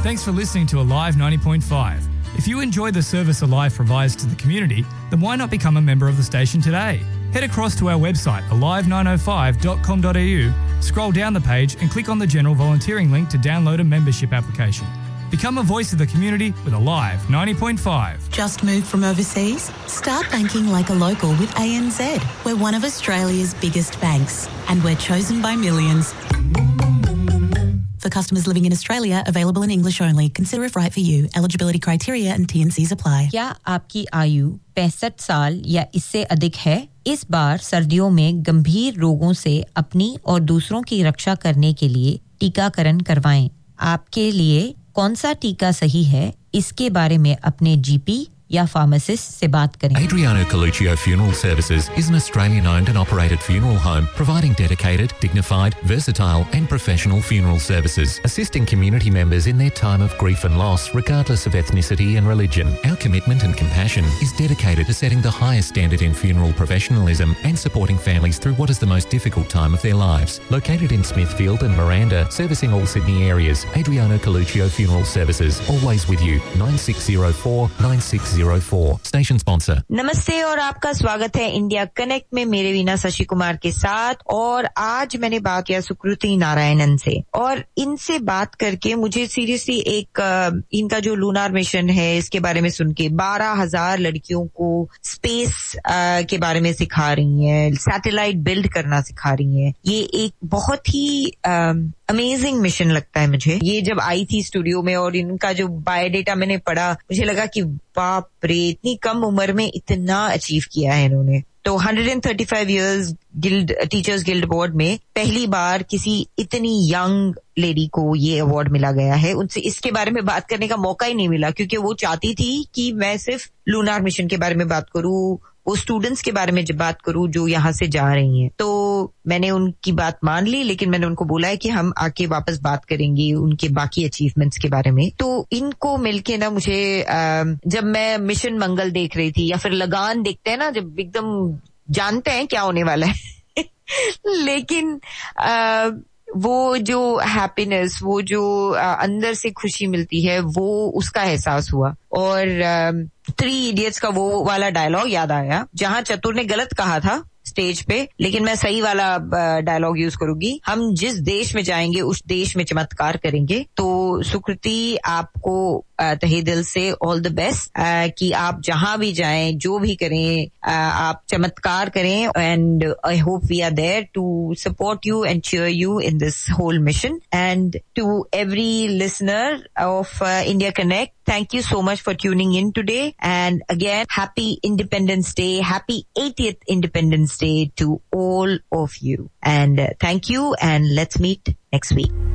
Thanks for listening to Alive 90.5. If you enjoy the service Alive provides to the community, then why not become a member of the station today? Head across to our website, alive905.com.au, scroll down the page and click on the general volunteering link to download a membership application. Become a voice of the community with Alive 90.5. Just moved from overseas? Start banking like a local with ANZ. We're one of Australia's biggest banks and we're chosen by millions. For customers living in Australia, available in English only. Consider if right for you. Eligibility criteria and T&Cs apply. क्या आपकी आयु 65 साल या इससे अधिक है? इस बार सर्दियों में गंभीर रोगों से अपनी और दूसरों की रक्षा करने के लिए टीकाकरण करवाएं। आपके लिए कौन सा टीका सही है? इसके बारे में अपने जीपी या फार्मासिस्ट से बात करें। Adriano Coluccio Funeral Services is an Australian-owned and operated funeral home providing dedicated, dignified, versatile and professional funeral services, assisting community members in their time of grief and loss regardless of ethnicity and religion. Our commitment and compassion is dedicated to setting the highest standard in funeral professionalism and supporting families through what is the most difficult time of their lives. Located in Smithfield and Miranda, servicing all Sydney areas, Adriano Coluccio Funeral Services, always with you, 9604 9604. Station sponsor. नमस्ते और आपका स्वागत है India connect में मेरे वीना शशि कुमार के साथ। और आज मैंने बात किया सुकृति नारायणन से और इनसे बात करके मुझे सीरियसली एक इनका जो लूनार मिशन है इसके बारे में सुन के 12,000 लड़कियों को स्पेस के बारे में सिखा रही हैं, सैटेलाइट बिल्ड करना सिखा रही हैं। ये एक बहुत ही अमेजिंग मिशन लगता है मुझे। ये जब आई थी स्टूडियो में और इनका जो बायोडेटा मैंने पढ़ा, मुझे लगा कि बाप रे, इतनी कम उम्र में इतना अचीव किया है इन्होंने। तो 135 years guild teachers guild award में पहली बार किसी इतनी यंग लेडी को ये अवार्ड मिला गया है। उनसे इसके बारे में बात करने का मौका ही नहीं मिला क्योंकि वो चाहती थी कि मैं सिर्फ लूनार मिशन के बारे में बात करूं, वो स्टूडेंट्स के बारे में जब बात करूं जो यहाँ से जा रही हैं। तो मैंने उनकी बात मान ली, लेकिन मैंने उनको बोला है कि हम आके वापस बात करेंगे उनके बाकी अचीवमेंट्स के बारे में। तो इनको मिलके ना मुझे जब मैं मिशन मंगल देख रही थी या फिर लगान देखते हैं ना, जब एकदम जानते हैं क्या होने वाला है लेकिन वो जो हैप्पीनेस, वो जो अंदर से खुशी मिलती है, वो उसका एहसास हुआ। और 3 इडियट्स का वो वाला डायलॉग याद आया जहां चतुर ने गलत कहा था स्टेज पे, लेकिन मैं सही वाला डायलॉग यूज करूंगी। हम जिस देश में जाएंगे उस देश में चमत्कार करेंगे। तो सुकृति, आपको तहे दिल से ऑल द बेस्ट कि आप जहां भी जाएं, जो भी करें, आप चमत्कार करें। And I hope we are there to support you and cheer you in this whole mission. And to every listener of India Connect, thank you so much for tuning in today. And again, happy Independence Day, happy 80th Independence Day to all of you. And thank you, and let's meet next week.